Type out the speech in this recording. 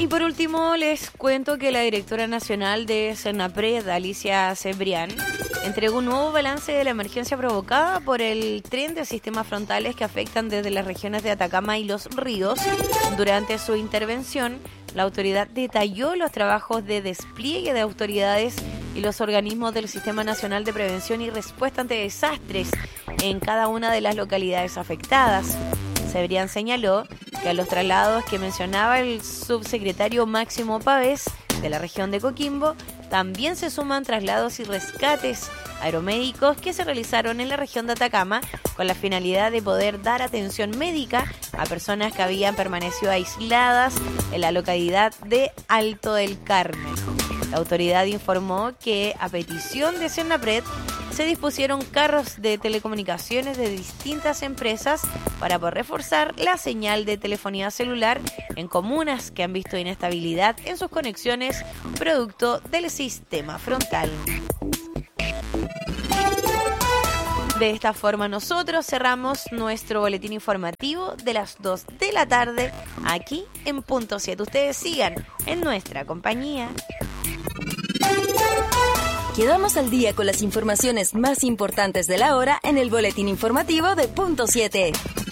Y por último, les cuento que la directora nacional de Senapred, Alicia Cebrián, entregó un nuevo balance de la emergencia provocada por el tren de sistemas frontales que afectan desde las regiones de Atacama y Los Ríos. Durante su intervención, la autoridad detalló los trabajos de despliegue de autoridades y los organismos del Sistema Nacional de Prevención y Respuesta ante Desastres en cada una de las localidades afectadas. Cebrián señaló que a los traslados que mencionaba el subsecretario Máximo Pavés de la región de Coquimbo, también se suman traslados y rescates aeromédicos que se realizaron en la región de Atacama con la finalidad de poder dar atención médica a personas que habían permanecido aisladas en la localidad de Alto del Carmen. La autoridad informó que, a petición de Senapred, se dispusieron carros de telecomunicaciones de distintas empresas para poder reforzar la señal de telefonía celular en comunas que han visto inestabilidad en sus conexiones producto del sistema frontal. De esta forma nosotros cerramos nuestro boletín informativo de las 2 de la tarde aquí en Punto 7. Ustedes sigan en nuestra compañía. Quedamos al día con las informaciones más importantes de la hora en el boletín informativo de Punto 7.